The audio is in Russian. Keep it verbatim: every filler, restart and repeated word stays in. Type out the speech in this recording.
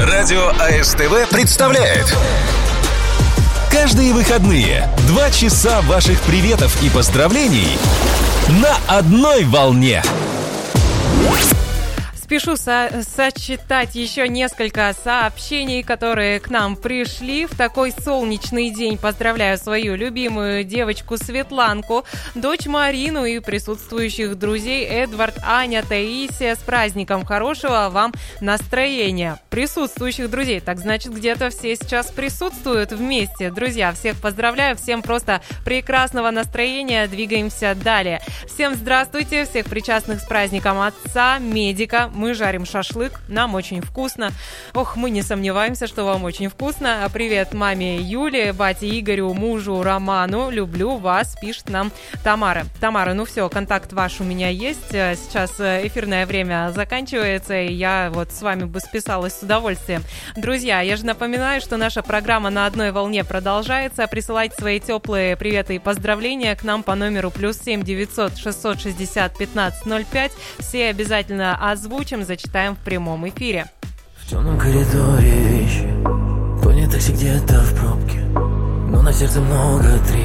Радио АСТВ представляет каждые выходные два часа ваших приветов и поздравлений на одной волне. Спешу со- сочетать еще несколько сообщений, которые к нам пришли в такой солнечный день. Поздравляю свою любимую девочку Светланку, дочь Марину и присутствующих друзей Эдвард, Аня, Таисия с праздником. Хорошего вам настроения. Присутствующих друзей. Так значит, где-то все сейчас присутствуют вместе. Друзья, всех поздравляю, всем просто прекрасного настроения. Двигаемся далее. Всем здравствуйте, всех причастных с праздником отца, медика. Мы жарим шашлык, нам очень вкусно. Ох, мы не сомневаемся, что вам очень вкусно. Привет маме Юле, бате Игорю, мужу Роману. Люблю вас, пишет нам Тамара. Тамара, ну все, контакт ваш у меня есть. Сейчас эфирное время заканчивается, и я вот с вами бы списалась с удовольствием. Друзья, я же напоминаю, что наша программа «На одной волне» продолжается. Присылайте свои теплые приветы и поздравления к нам по номеру плюс семь девятьсот шестьсот шестьдесят пятнадцать ноль пять. Все обязательно озвучим. Зачитаем в прямом эфире. В темном коридоре вещи, понял такси где-то в пробке, но на сердце много трещин.